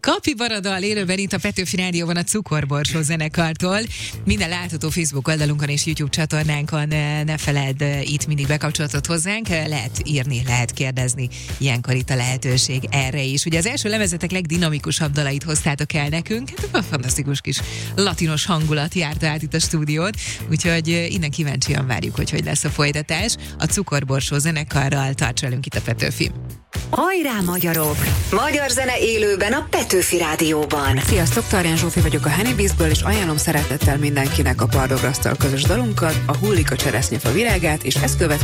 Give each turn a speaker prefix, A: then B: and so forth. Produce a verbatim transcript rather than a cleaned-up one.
A: Kapibaradal élőben itt a Petőfi Rádióban a Cukorborsó zenekartól. Minden látható Facebook oldalunkon és YouTube csatornánkon, ne feledd itt mindig bekapcsolatot hozzánk. Lehet írni, lehet kérdezni. Ilyenkor itt a lehetőség erre is. Ugye az első lemezetek legdinamikusabb dalait hoztátok el nekünk. Hát a fantasztikus kis latinos hangulat járta át itt a stúdiót. Úgyhogy innen kíváncsian várjuk, hogy hogy lesz a folytatás. A Cukorborsó zenekarral tarts velünk itt a Petőfi.
B: Hajrá, magyarok! Magyar zene élőben a Petőfi Rádióban.
C: Sziasztok, Tarján Zsófi vagyok a Honeybizből, és ajánlom szeretettel mindenkinek a Pardograsztal közös dalunkat, a Hullik a cseresznyefa virágát, és ezt követve